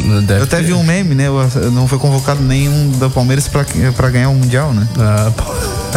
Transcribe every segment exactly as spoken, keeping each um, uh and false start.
Deve Eu até ter. vi um meme, né? Não foi convocado nenhum da Palmeiras pra, pra ganhar o Mundial, né? Ah, pô.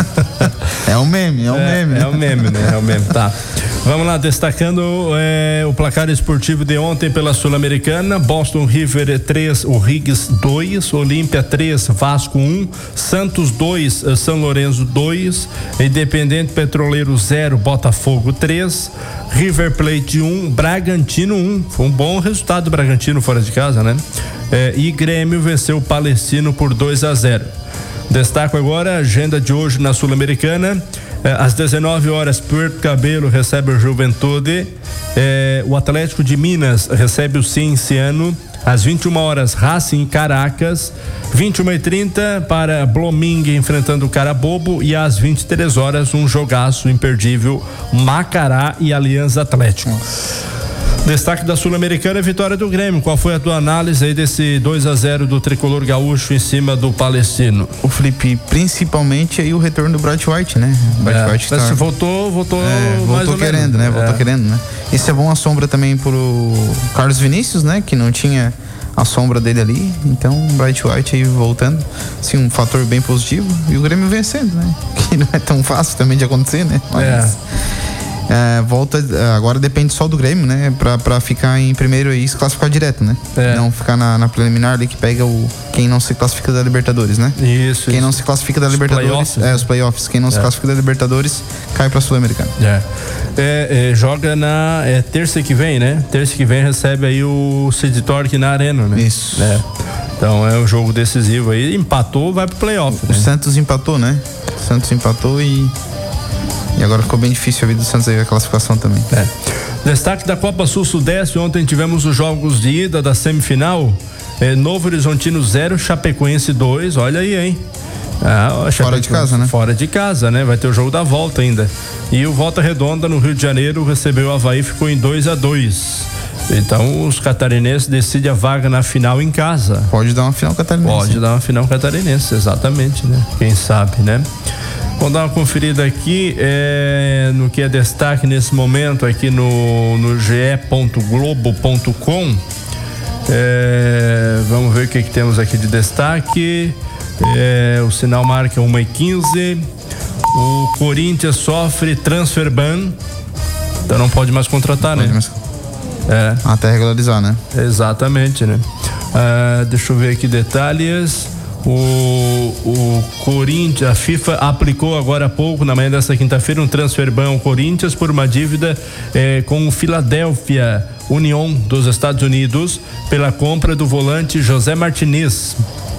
É um meme, é um é, meme. É um meme, né? É um meme, tá. Vamos lá, destacando é, o placar esportivo de ontem pela Sul-Americana. Boston River três, o Riggs dois, Olímpia três, Vasco um, Santos dois, São Lourenço dois, Independente Petroleiro zero, Botafogo três, River Plate um, Bragantino um. Foi um bom resultado do Bragantino fora de casa, né? É, e Grêmio venceu o Palestino por dois a zero. Destaco agora a agenda de hoje na Sul-Americana. É, às dezenove horas, Puerto Cabello recebe o Juventude. É, o Atlético de Minas recebe o Cienciano. Às vinte e uma horas, Racing Caracas. vinte e uma e trinta para Blooming enfrentando o Carabobo. E às vinte e três horas, um jogaço imperdível, Macará e Aliança Atlético. Destaque da Sul-Americana, vitória do Grêmio. Qual foi a tua análise aí desse dois a zero do tricolor gaúcho em cima do Palestino? O Felipe, principalmente aí o retorno do Bright White, né? Bright É, White mas tá... voltou, voltou, é, mais voltou ou querendo, menos. né? É. Voltou querendo, né? Isso é bom a sombra também pro Carlos Vinícius, né? Que não tinha a sombra dele ali. Então, o Bright White aí voltando, assim, um fator bem positivo. E o Grêmio vencendo, né? Que não é tão fácil também de acontecer, né? Mas... É. É, volta, agora depende só do Grêmio, né? Pra, pra ficar em primeiro e se classificar direto, né? É. Não ficar na, na preliminar ali que pega o quem não se classifica da Libertadores, né? Isso. Quem isso. não se classifica da Os Libertadores, playoffs, é, né? os playoffs. Quem não se É. classifica da Libertadores cai pra Sul-Americana. É. É, é, joga na é, terça que vem, né? Terça que vem recebe aí o City Torque na Arena, né? Isso. É. Então é um jogo decisivo aí. Empatou, vai pro playoff. O Né? Santos empatou, né? O Santos empatou e e agora ficou bem difícil a vida do Santos aí, a classificação também. É. Destaque da Copa Sul-Sudeste, ontem tivemos os jogos de ida da semifinal. É, Novo Horizontino zero, Chapecoense dois, olha aí, hein? Ah, Fora de casa, né? Fora de casa, né? Vai ter o jogo da volta ainda. E o Volta Redonda no Rio de Janeiro recebeu o Avaí, ficou em dois a dois. Então os catarinenses decidem a vaga na final em casa. Pode dar uma final catarinense. Pode dar uma final catarinense, exatamente, né? Quem sabe, né? Vamos dar uma conferida aqui é, no que é destaque nesse momento aqui no, no ge e ponto globo ponto com. É, vamos ver o que, que temos aqui de destaque. É, o sinal marca uma e quinze. O Corinthians sofre transfer ban, então não pode mais contratar, Pode né? mais... É. Até regularizar, né? Exatamente, né? Ah, deixa eu ver aqui detalhes. O, o Corinthians, a FIFA aplicou agora há pouco, na manhã desta quinta-feira, um transfer ban ao Corinthians por uma dívida eh, com o Philadelphia Union dos Estados Unidos pela compra do volante José Martinez.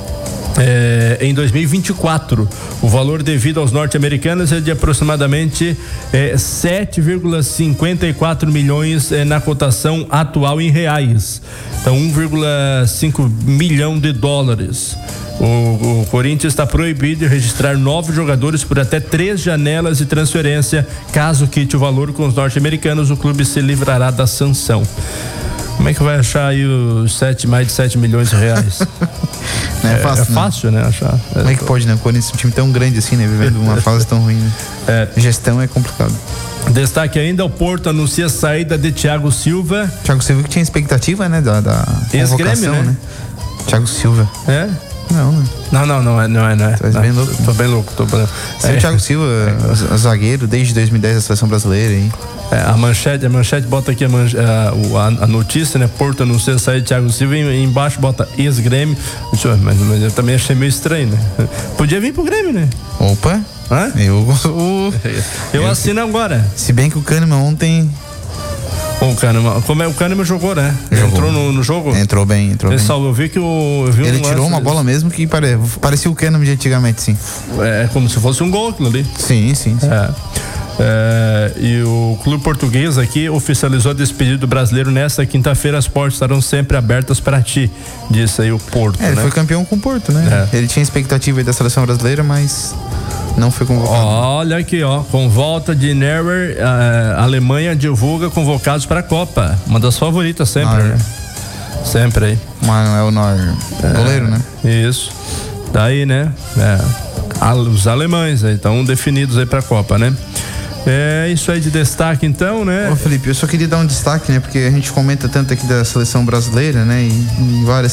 É, em dois mil e vinte e quatro, o valor devido aos norte-americanos é de aproximadamente é, sete vírgula cinquenta e quatro milhões é, na cotação atual em reais, então um vírgula cinco milhão de dólares. O, o Corinthians está proibido de registrar novos jogadores por até três janelas de transferência. Caso quite o valor com os norte-americanos, o clube se livrará da sanção. Como é que vai achar aí os sete, mais de sete milhões de reais? Não é, é fácil, é fácil, né? Achar. Como é que pode, né? O Corinthians é um time tão grande assim, né? Vivendo uma fase tão ruim, né? É. Gestão é complicado. Destaque ainda, o Porto anuncia a saída de Thiago Silva. Thiago Silva que tinha expectativa, né? Da, da Ex-Grêmio, né? né? Thiago Silva. É? Não, né? Não, não, não é, não é, não é. Tá Não, bem louco. Tô bem louco, tô bem... Sim, o Thiago Silva, é. zagueiro desde dois mil e dez da seleção brasileira, hein? É, a manchete, a manchete bota aqui a, manche, a, a notícia, né? Porto anuncia a saída de Thiago Silva e embaixo bota ex-Grêmio. Mas, mas eu também achei meio estranho, né? Podia vir pro Grêmio, né? Opa! Hã? Eu, o, eu, eu assino agora. Se bem que o Kahneman ontem... O Kahneman, como é, o Kahneman jogou, né? Jogou. Entrou no, no jogo? Entrou bem, entrou Pessoal, bem. eu vi que o... Eu vi Ele um tirou lance, uma bola mesmo que pare, parecia o Kahneman de antigamente, sim. É como se fosse um gol aquilo ali. Sim, sim, sim. É. É, e o clube português aqui oficializou a despedida do brasileiro nesta quinta-feira. As portas estarão sempre abertas para ti, disse aí o Porto. É, ele né? foi campeão com o Porto, né? É. Ele tinha expectativa aí da seleção brasileira, mas não foi convocado. Olha aqui, ó, com volta de Neuer, a Alemanha divulga convocados para a Copa. Uma das favoritas sempre, Neuer. né? Sempre aí. Manuel Neuer, É, goleiro, né? Isso. Daí, né? É, os alemães aí estão definidos aí para a Copa, né? É isso aí de destaque, então, né? Ô Felipe, eu só queria dar um destaque, né? Porque a gente comenta tanto aqui da seleção brasileira, né? E em várias